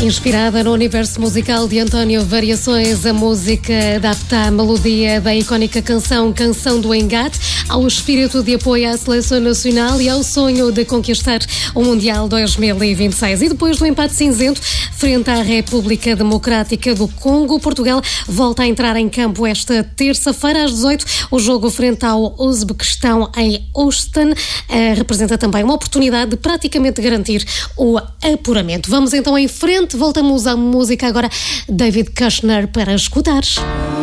Inspirada no universo musical de António Variações, a música adapta a melodia da icónica canção Canção do Engate ao espírito de apoio à seleção nacional e ao sonho de conquistar o Mundial 2026. E depois do empate cinzento frente à República Democrática do Congo, Portugal volta a entrar em campo esta terça-feira às 18. O jogo frente ao Uzbequistão em Houston representa também uma oportunidade de praticamente garantir o apuramento. Vamos então em frente. Voltamos à música agora. David Kushner para escutares.